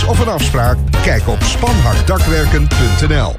advies of een afspraak? Kijk op spanhakdakwerken.nl.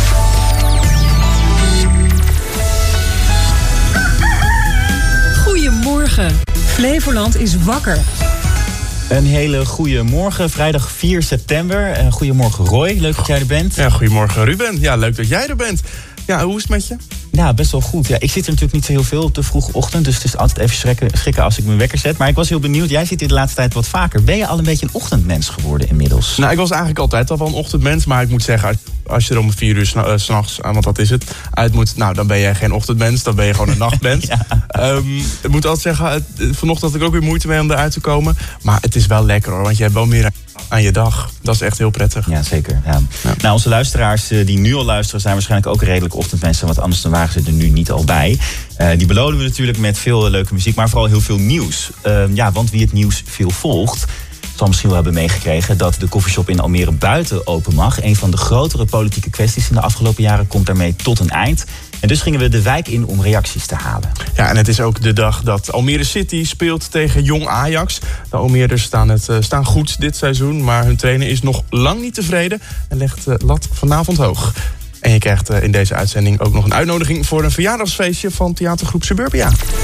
Goedemorgen. Flevoland is wakker. Een hele goede morgen, vrijdag 4 september. Goedemorgen Roy, leuk dat jij er bent. Ja, goedemorgen Ruben. Ja, leuk dat jij er bent. Ja, hoe is het met je? Ja, best wel goed. Ja, ik zit er natuurlijk niet zo heel veel op de vroege ochtend, dus het is altijd even schrikken als ik mijn wekker zet. Maar ik was heel benieuwd, jij zit hier de laatste tijd wat vaker. Ben je al een beetje een ochtendmens geworden inmiddels? Nou, ik was eigenlijk altijd al wel een ochtendmens, maar ik moet zeggen, als je er om 4 uur 's nachts, want dat is het, uit moet, nou, dan ben jij geen ochtendmens, dan ben je gewoon een nachtmens. Ja. Ik moet altijd zeggen, vanochtend had ik ook weer moeite mee om eruit te komen. Maar het is wel lekker hoor, want je hebt wel meer aan je dag. Dat is echt heel prettig. Ja, zeker. Ja. Ja. Nou, onze luisteraars die nu al luisteren zijn waarschijnlijk ook redelijk ochtendmensen, want anders dan waren ze er nu niet al bij. Die belonen we natuurlijk met veel leuke muziek, maar vooral heel veel nieuws. Want wie het nieuws veel volgt, zal misschien wel hebben meegekregen dat de koffieshop in Almere buiten open mag. Een van de grotere politieke kwesties in de afgelopen jaren komt daarmee tot een eind. En dus gingen we de wijk in om reacties te halen. Ja, en het is ook de dag dat Almere City speelt tegen Jong Ajax. De Almeerders staan goed dit seizoen, maar hun trainer is nog lang niet tevreden en legt de lat vanavond hoog. En je krijgt in deze uitzending ook nog een uitnodiging voor een verjaardagsfeestje van theatergroep Suburbia.